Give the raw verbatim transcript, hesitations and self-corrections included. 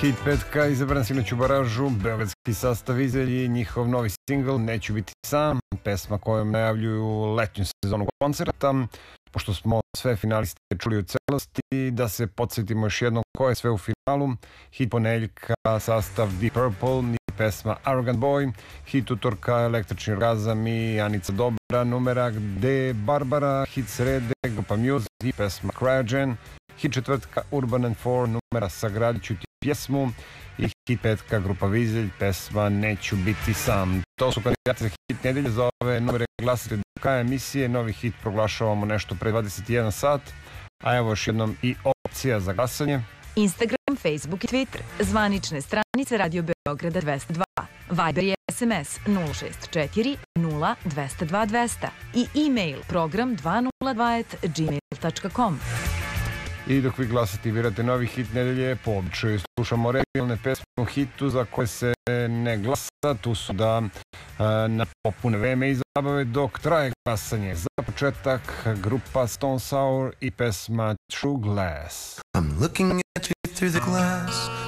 Hit petka izabran sinoć u baražu, beogradski sastav Izelj i njihov novi singl Neću biti sam, pesma kojom najavljuju letnju sezonu koncerta. Pošto smo sve finaliste čuli u celosti, da se podsjetimo još jednom ko je sve u finalu. Hit ponedeljka sastav Deep Purple i pesma Arrogant Boy, hit utorka Električni orgazam i Anica Dobra, numera gde Barbara, hit srede grupa Muse i pesma Cryogen, hit četvrtka Urban and Four, numera Sagradit ću ti pjesmu i hit petka grupa Vizelj, pesma Neću biti sam. To su kandidati za hit nedelje. Za ove numere glasite do kraja emisije. Novi hit proglašavamo nešto pre dvadeset jedan sat, a evo još jednom i opcija za glasanje. Instagram, Facebook i Twitter, zvanične stranice Radio Beograda dvesta dva, Viber i S M S nula šest četiri nula dvesta dva dvesta i e-mail program dvesta dva at gmail tačka com. I dok vi glasate i birate novi hit nedelje, po običaju slušamo regionalne pesme u hitu za koje se ne glasa. Tu su da na popune vreme i zabave dok traje glasanje. Za početak grupa Stone Sour i pesma True Glass. I'm looking at you through the glass